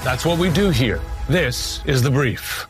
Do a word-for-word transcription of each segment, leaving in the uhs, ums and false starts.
That's what we do here. This is The Brief.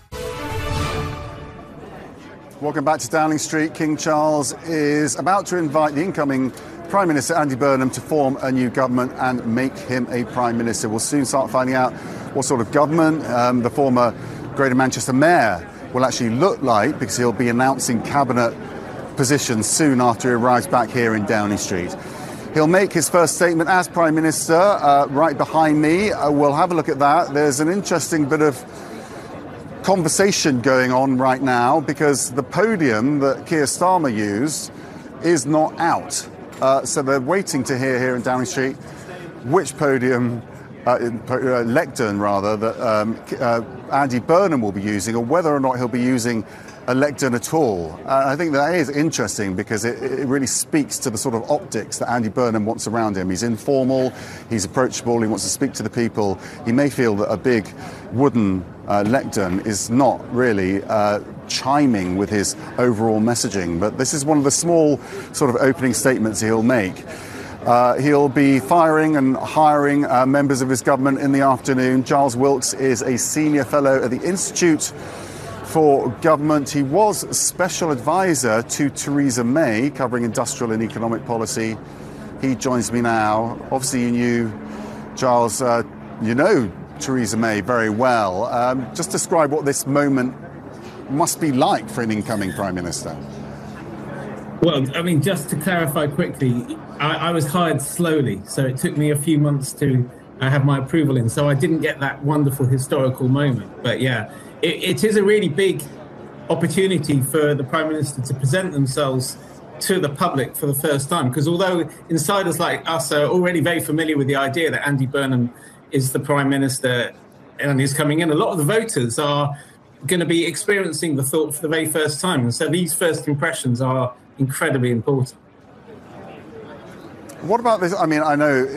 Welcome back to Downing Street. King Charles is about to invite the incoming Prime Minister Andy Burnham to form a new government and make him a Prime Minister. We'll soon start finding out what sort of government um, the former Greater Manchester Mayor will actually look like, because he'll be announcing cabinet positions soon after he arrives back here in Downing Street. He'll make his first statement as Prime Minister uh, right behind me. Uh, we'll have a look at that. There's an interesting bit of conversation going on right now because the podium that Keir Starmer used is not out. Uh, so they're waiting to hear here in Downing Street which podium, uh, in, uh, lectern rather, that um, uh, Andy Burnham will be using, or whether or not he'll be using a lectern at all. Uh, I think that is interesting because it, it really speaks to the sort of optics that Andy Burnham wants around him. He's informal, he's approachable, he wants to speak to the people. He may feel that a big wooden uh, lectern is not really uh, chiming with his overall messaging, but this is one of the small sort of opening statements he'll make. Uh, he'll be firing and hiring uh, members of his government in the afternoon. Giles Wilkes is a senior fellow at the Institute for Government. He was special advisor to Theresa May, covering industrial and economic policy. He joins me now. Obviously, you knew Giles, uh, you know Theresa May very well. Um, just describe what this moment must be like for an incoming Prime Minister. Well, I mean, just to clarify quickly, I, I was hired slowly, so it took me a few months to uh, have my approval in, so I didn't get that wonderful historical moment. But yeah, it, it is a really big opportunity for the Prime Minister to present themselves to the public for the first time, because although insiders like us are already very familiar with the idea that Andy Burnham is the Prime Minister and is coming in, a lot of the voters are going to be experiencing the thought for the very first time. And so these first impressions are incredibly important. What about this? I mean, I know